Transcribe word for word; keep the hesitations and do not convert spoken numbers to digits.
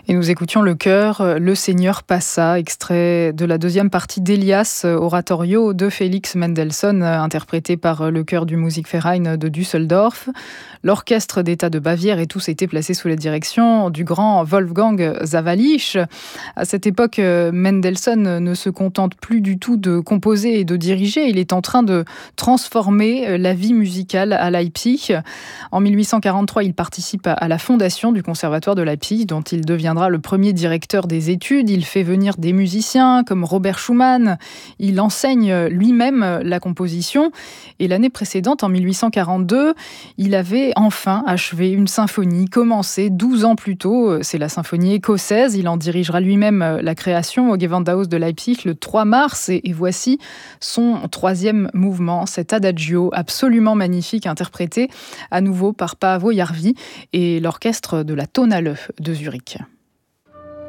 Et nous écoutions le chœur « Le Seigneur passa », extrait de la deuxième partie d'Elias, oratorio de Félix Mendelssohn, interprété par le chœur du Musikverein de Düsseldorf. L'orchestre d'État de Bavière et tous étaient placés sous la direction du grand Wolfgang Sawallisch. À cette époque, Mendelssohn ne se contente plus du tout de composer et de diriger. Il est en train de transformer la vie musicale à Leipzig. En mille huit cent quarante-trois, il participe à la fondation du Conservatoire de Leipzig, dont il deviendra le premier directeur des études. Il fait venir des musiciens comme Robert Schumann. Il enseigne lui-même la composition. Et l'année précédente, en mille huit cent quarante-deux, il avait enfin achevé une symphonie commencée douze ans plus tôt. C'est la symphonie écossaise. Il en dirigera lui-même la création au Gewandhaus de Leipzig le trois mars. Et, et voici son troisième mouvement, cet adagio absolument magnifique, interprété à nouveau par Paavo Järvi et l'orchestre de la Tonhalle de Zurich.